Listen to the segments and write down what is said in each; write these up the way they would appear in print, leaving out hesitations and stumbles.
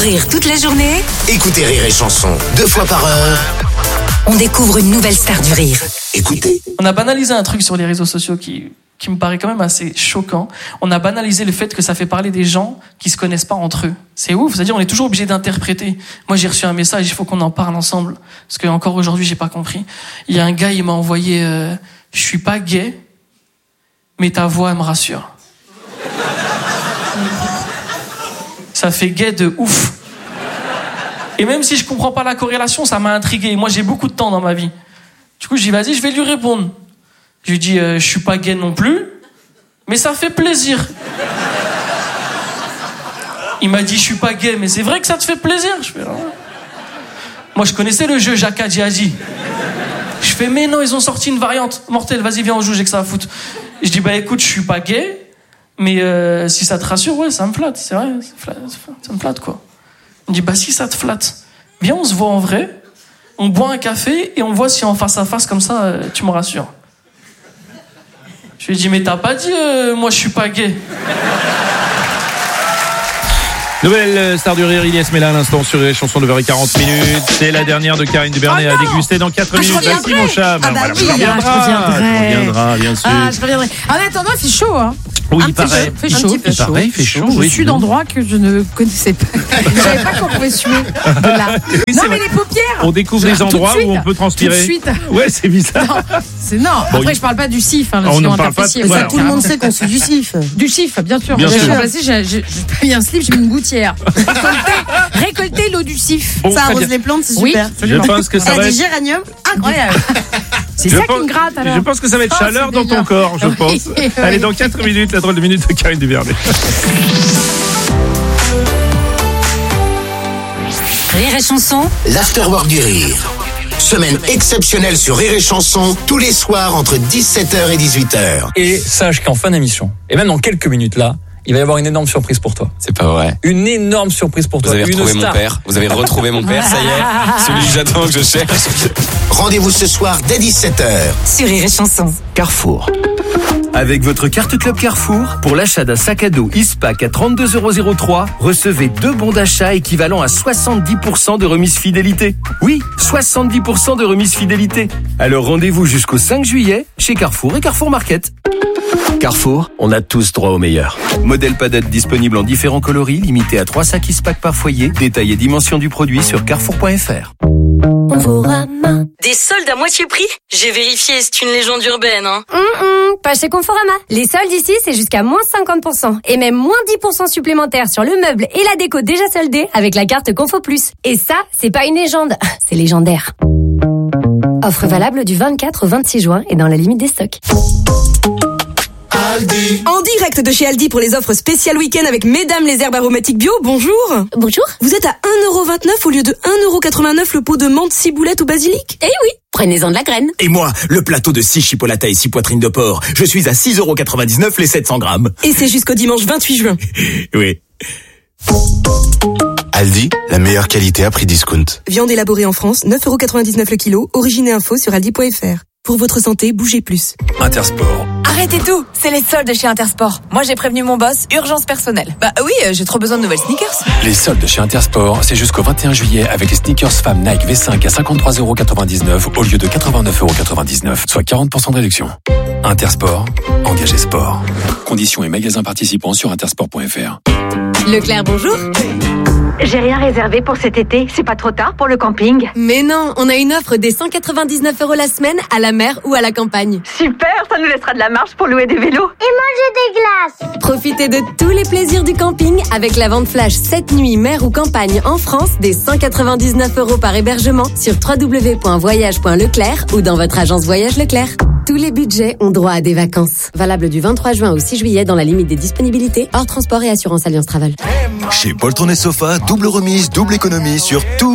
rire toute la journée. Écoutez Rire et Chanson 2 fois par heure. On découvre une nouvelle star du rire. Écoutez. On a banalisé un truc sur les réseaux sociaux qui me paraît quand même assez choquant. On a banalisé le fait que ça fait parler des gens qui se connaissent pas entre eux. C'est ouf, c'est-à-dire on est toujours obligé d'interpréter. Moi j'ai reçu un message, il faut qu'on en parle ensemble, parce que encore aujourd'hui j'ai pas compris. Il y a un gars, il m'a envoyé je suis pas gay, mais ta voix elle me rassure. Ça fait gay de ouf. Et même si je comprends pas la corrélation, ça m'a intrigué. Moi j'ai beaucoup de temps dans ma vie. Du coup je dis vas-y, je vais lui répondre. Je lui dis, je suis pas gay non plus, mais ça fait plaisir. Il m'a dit, je suis pas gay, mais c'est vrai que ça te fait plaisir. Je fais, ah. Moi, je connaissais le jeu Jaka Djihadi. Je fais, mais non, ils ont sorti une variante mortelle. Vas-y, viens, on joue, j'ai que ça à foutre. Je dis, bah écoute, je suis pas gay, mais si ça te rassure, ouais, ça me flatte. C'est vrai, ça me flatte, quoi. Il me dit, bah si ça te flatte, viens, on se voit en vrai, on boit un café et on voit si en face à face, comme ça, tu me rassures. Je lui ai dit, mais t'as pas dit, moi je suis pas gay. Nouvelle star du rire, Iliès Mela à l'instant sur les chansons de 9h40. C'est la dernière de Karine Dubernet à déguster dans 4 minutes. Merci mon chat. Ah bah voilà, oui, je reviendra, bien sûr. Ah, je reviendrai. En attendant, il fait chaut, hein. Oui, il paraît. Il fait chaud. Il fait chaud. Je suis d'endroits que je ne connaissais pas. Je savais pas qu'on pouvait suer de là. Oui, non, mais les paupières. On découvre les endroits où on peut transpirer. Tout de suite. Ouais, c'est bizarre. Non. Bon, après, je parle pas du sif. Hein, on n'en parle pas. Voilà. Tout le monde sait qu'on suit du sif. Du sif, bien sûr. Bien sûr. J'ai pas mis un slip, j'ai mis une gouttière. Récolter l'eau du sif. Bon, ça arrose les plantes, c'est super. Je pense que ça va des être... géraniums incroyable. C'est ça qui me gratte alors. Je pense que ça va être chaleur dans ton corps, je pense. Allez, dans 4 minutes, la drôle de minute de Karine Dubernet. Rire et Chanson, L'afterwork du rire. Semaine exceptionnelle sur Rire et Chanson, tous les soirs entre 17h et 18h. Et sache qu'en fin d'émission, et même dans quelques minutes là, il va y avoir une énorme surprise pour toi. C'est pas vrai. Une énorme surprise pour toi. Vous avez retrouvé une mon star. père. Vous avez retrouvé mon père, ça y est. Celui que j'attends, que je cherche. Rendez-vous ce soir dès 17h. sur Rire et Chanson. Carrefour. Avec votre carte Club Carrefour, pour l'achat d'un sac à dos Ispac à 32,03 €, recevez 2 bons d'achat équivalent à 70% de remise fidélité. Oui, 70% de remise fidélité. Alors rendez-vous jusqu'au 5 juillet chez Carrefour et Carrefour Market. Carrefour, on a tous droit au meilleur. Modèle Padette disponible en différents coloris, limité à 3 sacs Ispac par foyer. Détail et dimension du produit sur carrefour.fr. Des soldes à moitié prix ? J'ai vérifié, c'est une légende urbaine, hein. Pas chez Conforama. Les soldes ici, c'est jusqu'à moins 50%. Et même moins 10% supplémentaires sur le meuble et la déco déjà soldés avec la carte Confo Plus. Et ça, c'est pas une légende, c'est légendaire. Offre valable du 24 au 26 juin et dans la limite des stocks. Aldi. En direct de chez Aldi pour les offres spéciales week-end avec Mesdames les herbes aromatiques bio. Bonjour. Bonjour. Vous êtes à 1,29 € au lieu de 1,89 € le pot de menthe, ciboulette ou basilic. Eh oui, prenez-en de la graine. Et moi, le plateau de 6 chipolatas et 6 poitrines de porc. Je suis à 6,99 € les 700 grammes. Et c'est jusqu'au dimanche 28 juin. Oui. Aldi, la meilleure qualité à prix discount. Viande élaborée en France, 9,99 € le kilo. Origine et info sur aldi.fr. Pour votre santé, bougez plus. Intersport. Arrêtez tout, c'est les soldes chez Intersport. Moi j'ai prévenu mon boss, urgence personnelle. Bah oui, j'ai trop besoin de nouvelles sneakers. Les soldes chez Intersport, c'est jusqu'au 21 juillet avec les sneakers femmes Nike V5 à 53,99 € au lieu de 89,99 €, soit 40% de réduction. Intersport, engagé sport. Conditions et magasins participants sur intersport.fr. Leclerc, bonjour. J'ai rien réservé pour cet été, c'est pas trop tard pour le camping? Mais non, on a une offre des 199 € la semaine à la mer ou à la campagne. Super, ça nous laissera de la marge pour louer des vélos. Et manger des glaces. Profitez de tous les plaisirs du camping avec la vente flash 7 nuits mer ou campagne en France des 199 € par hébergement sur www.voyage.leclerc ou dans votre agence Voyage Leclerc. Tous les budgets ont droit à des vacances. Valable du 23 juin au 6 juillet dans la limite des disponibilités, hors transport et assurance Alliance Travel. Chez Poltron et Sofa, double remise, double économie sur tous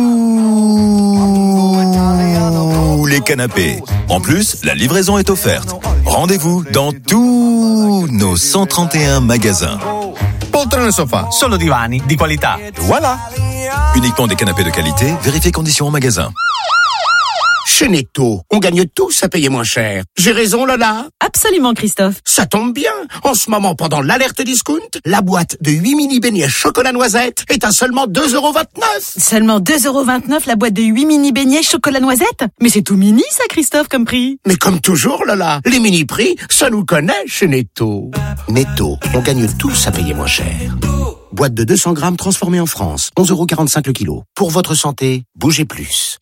les canapés. En plus, la livraison est offerte. Rendez-vous dans tous nos 131 magasins. Poltron e Sofa, solo divani di qualità. Voilà. Uniquement des canapés de qualité, vérifiez conditions en magasin. Chez Netto, on gagne tous à payer moins cher. J'ai raison, Lola? Absolument, Christophe. Ça tombe bien. En ce moment, pendant l'alerte discount, la boîte de 8 mini beignets chocolat noisette est à seulement 2,29 €. Seulement 2,29 € la boîte de 8 mini beignets chocolat noisette? Mais c'est tout mini, ça, Christophe, comme prix. Mais comme toujours, Lola, les mini-prix, ça nous connaît chez Netto. Netto, on gagne tous à payer moins cher. Boîte de 200 grammes transformée en France, 11,45 € le kilo. Pour votre santé, bougez plus.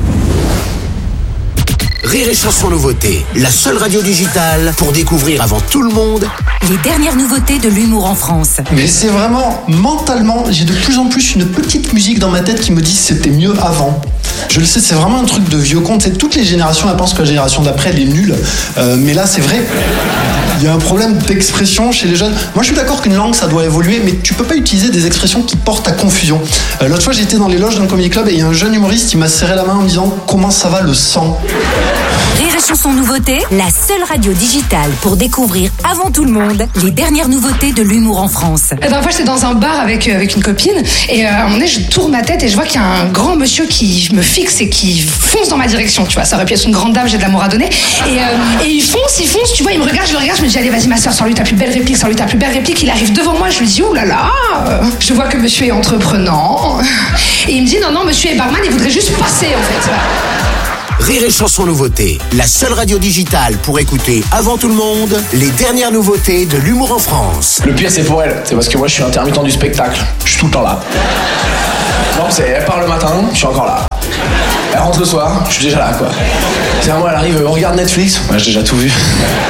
Rire et Chanson nouveauté, la seule radio digitale pour découvrir avant tout le monde les dernières nouveautés de l'humour en France. Mais c'est vraiment, mentalement, j'ai de plus en plus une petite musique dans ma tête qui me dit c'était mieux avant. Je le sais, c'est vraiment un truc de vieux conte. C'est toutes les générations, elles pensent que la génération d'après, elle est nulle. Mais là, c'est vrai. Il y a un problème d'expression chez les jeunes. Moi, je suis d'accord qu'une langue, ça doit évoluer, mais tu peux pas utiliser des expressions qui portent à confusion. L'autre fois, j'étais dans les loges d'un comedy club et il y a un jeune humoriste qui m'a serré la main en me disant « Comment ça va le sang ?» Rire et Chanson nouveauté, la seule radio digitale pour découvrir avant tout le monde les dernières nouveautés de l'humour en France. La dernière fois, j'étais dans un bar avec une copine et à un moment donné, je tourne ma tête et je vois qu'il y a un grand monsieur qui me fixe et qui fonce dans ma direction. Tu vois, ça aurait pu être une grande dame, j'ai de l'amour à donner. Et il fonce, tu vois, il me regarde, je le regarde, je me dis allez, vas-y ma soeur, sors-lui ta plus belle réplique, sors-lui ta plus belle réplique. Il arrive devant moi, je lui dis oh là là, je vois que monsieur est entreprenant. Et il me dit non, monsieur est barman, il voudrait juste passer en fait. Rire et Chanson nouveauté, la seule radio digitale pour écouter avant tout le monde les dernières nouveautés de l'humour en France. Le pire c'est pour elle, c'est parce que moi je suis intermittent du spectacle, je suis tout le temps là. Non, elle part le matin, je suis encore là. Elle rentre le soir, je suis déjà là quoi. C'est à moi, elle arrive, on regarde Netflix, moi j'ai déjà tout vu.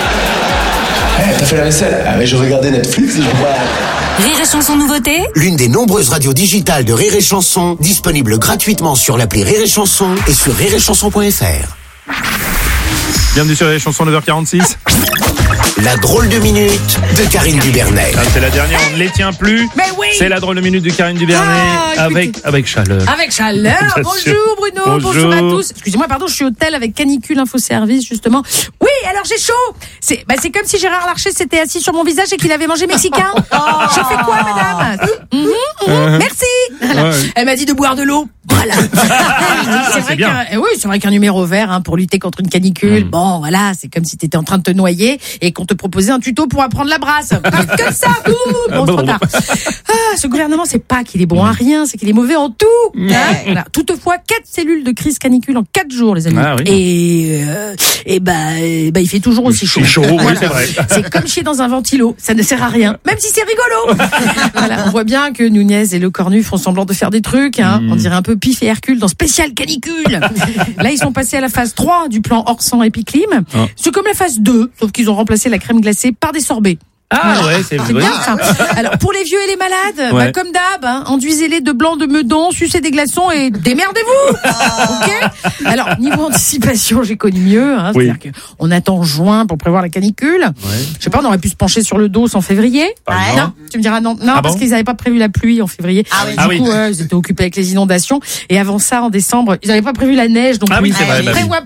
T'as fait la vaisselle? Ah mais je regardais Netflix et je vois... Rire et Chanson nouveauté, l'une des nombreuses radios digitales de Rire et Chanson, disponible gratuitement sur l'appli Rire et Chanson et sur rireetchanson.fr. Bienvenue sur Rire et Chanson, 9h46. La drôle de minute de Karine Dubernet. C'est la dernière, on ne les tient plus. Mais oui. C'est la drôle de minute de Karine Dubernet avec chaleur. Avec chaleur. Bonjour Bruno, bonjour à tous. Excusez-moi, pardon, je suis au tel avec Canicule Infoservice justement. Oui, alors j'ai chaud. C'est comme si Gérard Larcher s'était assis sur mon visage et qu'il avait mangé mexicain. Je fais quoi, madame? Merci. Voilà. Elle m'a dit de boire de l'eau. Voilà. C'est vrai qu'un numéro vert pour lutter contre une canicule. Bon, voilà, c'est comme si t'étais en train de te noyer et qu'on te proposait un tuto pour apprendre la brasse. Comme ça, bon, trop tard. Ce gouvernement, c'est pas qu'il est bon à rien, c'est qu'il est mauvais en tout. Voilà. Toutefois, 4 cellules de crise canicule en 4 jours, les amis. Ah, oui. Et il fait toujours aussi chaud. C'est chaud, oui, c'est vrai. C'est comme chier dans un ventilo, ça ne sert à rien, même si c'est rigolo. Voilà, on voit bien que Nunez et Le Cornu font semblant de faire des trucs. On dirait un peu Pif et Hercule dans Spécial Canicule. Là, ils sont passés à la phase 3 du plan Orsan Épiclim. C'est comme la phase 2, sauf qu'ils ont remplacé la crème glacée par des sorbets. Ah voilà. Ouais, c'est vrai. Bien ça. Alors pour les vieux et les malades, comme d'hab, enduisez-les de blanc de meudon, sucez des glaçons et démerdez-vous. Ok. Alors niveau anticipation, j'ai connu mieux. C'est-à-dire qu'on attend juin pour prévoir la canicule. Je sais pas, on aurait pu se pencher sur le dos en février. Non, tu me diras non, parce qu'ils n'avaient pas prévu la pluie en février. Du coup, ils étaient occupés avec les inondations. Et avant ça, en décembre, ils n'avaient pas prévu la neige. Donc ils prévoient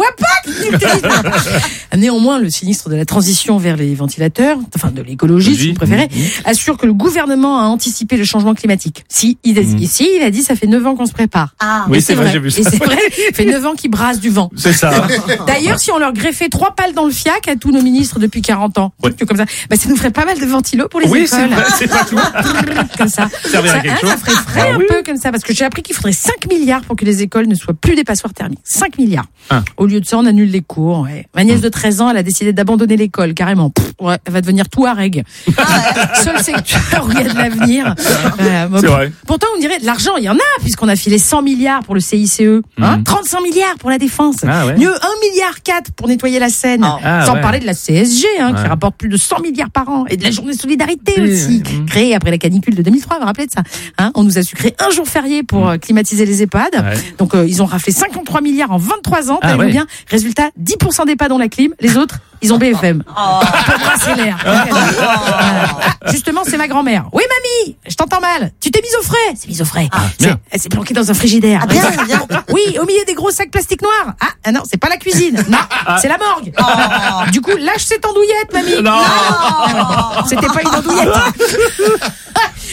pas. Néanmoins, le sinistre de la transition vers les ventilateurs, de l'écologie, si vous préférez, assure que le gouvernement a anticipé le changement climatique. Il a dit, ça fait 9 ans qu'on se prépare. Oui, c'est vrai, j'ai vu ça. Et c'est vrai, ça fait 9 ans qu'ils brassent du vent. C'est ça. D'ailleurs, si on leur greffait 3 pales dans le fiac à tous nos ministres depuis 40 ans, comme ça, ça nous ferait pas mal de ventilos pour les écoles. Oui, c'est pas tout. Comme ça. Ça ferait frais un peu comme ça, parce que j'ai appris qu'il faudrait 5 milliards pour que les écoles ne soient plus des passoires thermiques. 5 milliards. Au lieu de ça, on annule les cours. Ma nièce de 13 ans, elle a décidé d'abandonner l'école, carrément. Elle va devenir Touareg. Seul secteur où il y a de l'avenir. C'est vrai. Pourtant, on dirait de l'argent, il y en a, puisqu'on a filé 100 milliards pour le CICE, 35 milliards pour la défense, mieux 1,4 milliard pour nettoyer la Seine, sans parler de la CSG, qui rapporte plus de 100 milliards par an, et de la journée de solidarité aussi, créée après la canicule de 2003, vous vous rappelez de ça? On nous a sucré un jour férié pour climatiser les EHPAD. Donc, ils ont raflé 53 milliards en 23 ans, tenez-vous bien. Résultat, 10% d'EHPAD ont la clim, les autres, ils ont BFM. Pour brasser l'air. Justement, c'est ma grand-mère. Oui, mamie, je t'entends mal. Tu t'es mise au frais. C'est mise au frais. Elle s'est planquée dans un frigidaire. Bien. Oui, au milieu des gros sacs plastiques noirs. Ah non, c'est pas la cuisine. Non, c'est la morgue. Du coup, lâche cette andouillette, mamie. Non. C'était pas une andouillette.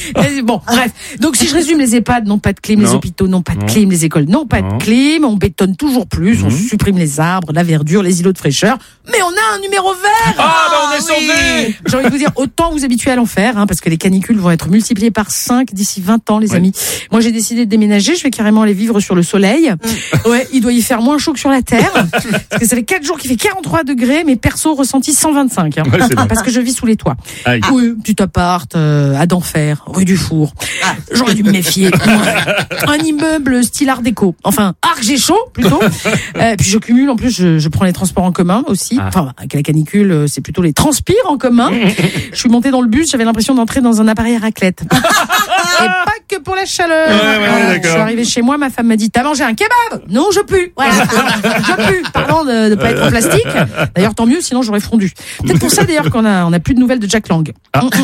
Bon, bref. Donc, si je résume, les EHPAD n'ont pas de clim, les hôpitaux n'ont pas de clim, les écoles n'ont pas de clim, on bétonne toujours plus, on supprime les arbres, la verdure, les îlots de fraîcheur, mais on a un numéro vert. On est sauvés. J'ai envie de vous dire, autant vous habituez à l'enfer, parce que les canicules vont être multipliées par 5 d'ici 20 ans, les amis. Moi, j'ai décidé de déménager, je vais carrément aller vivre sur le soleil. Ouais, il doit y faire moins chaud que sur la Terre, parce que ça fait 4 jours qu'il fait 43 degrés, mais perso ressenti 125, parce que je vis sous les toits. Oui, petit appart, à d'enfer, rue du Four. J'aurais dû me méfier. Un immeuble style art déco. Enfin, arc j'ai chaud, plutôt. Puis je cumule, en plus, je prends les transports en commun aussi. Enfin, avec la canicule, c'est plutôt les transpires en commun. Je suis montée dans le bus, j'avais l'impression d'entrer dans un appareil à raclette. Et pas que pour la chaleur. Je suis arrivée chez moi, ma femme m'a dit, t'as mangé un kebab? Non, je pue. Voilà. Je pue. Pardon de pas être en plastique. D'ailleurs, tant mieux, sinon j'aurais fondu. Peut-être pour ça, d'ailleurs, qu'on a plus de nouvelles de Jack Lang.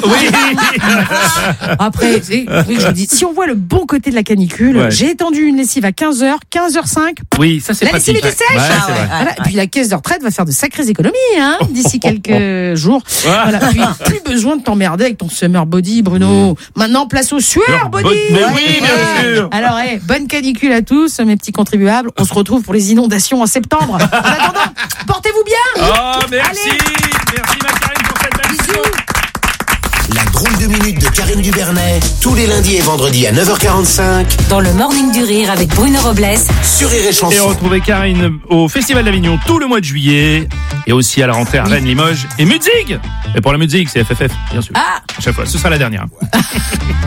Après, je vous dis, si on voit le bon côté de la canicule, j'ai étendu une lessive à 15h, 15h05. Oui, ça c'est la lessive était sèche. Voilà. Et puis la caisse de retraite va faire de sacrées économies, d'ici quelques jours. Voilà. Puis plus besoin de t'emmerder avec ton summer body, Bruno. Maintenant, place au sueur body. Mais oui, bien sûr. Alors, bonne canicule à tous, mes petits contribuables. On se retrouve pour les inondations en septembre. En attendant, portez-vous bien. Merci. Merci ma Karine pour cette belle émission. La drôle de minute de Karine Dubernet, tous les lundis et vendredis à 9h45. Dans le Morning du Rire avec Bruno Robles. Sur Rire et Chanson. Et retrouvez Karine au Festival d'Avignon tout le mois de juillet. Et aussi à la rentrée à Rennes, Limoges et Mutzig. Et pour la musique, c'est FFF, bien sûr. À chaque fois, ce sera la dernière.